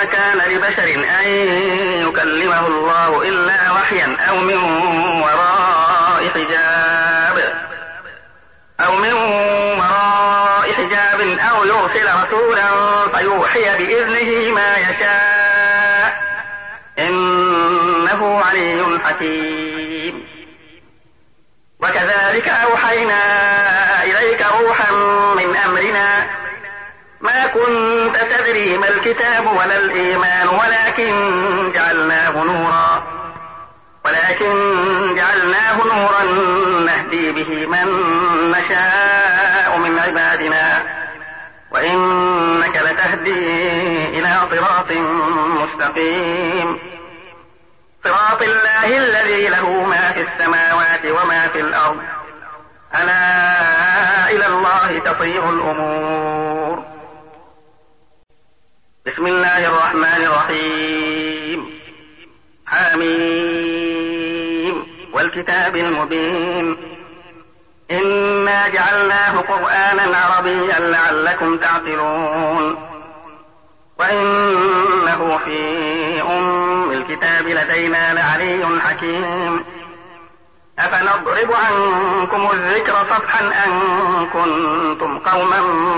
وما كان لبشر أن يكلمه الله إلا وحيا أو من وراء حجاب أو يرسل رسولا فيوحي بإذنه ما يشاء إنه علي حكيم. وكذلك أوحينا إليك روحا من أمرنا ما كنت تدري ما الكتاب ولا الإيمان ولكن جعلناه نورا نهدي به من نشاء من عبادنا وإنك لتهدي إلى صراط مستقيم صراط الله الذي له ما في السماوات وما في الأرض ألا إلى الله تصير الأمور. بسم الله الرحمن الرحيم. حميم والكتاب المبين إنا جعلناه قرآنا عربيا لعلكم تعقلون وإنه في أم الكتاب لدينا لعلي حكيم. أفنضرب عنكم الذكر صفحا أن كنتم قوما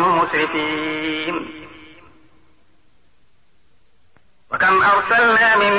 مسرفين. وكم أرسلنا من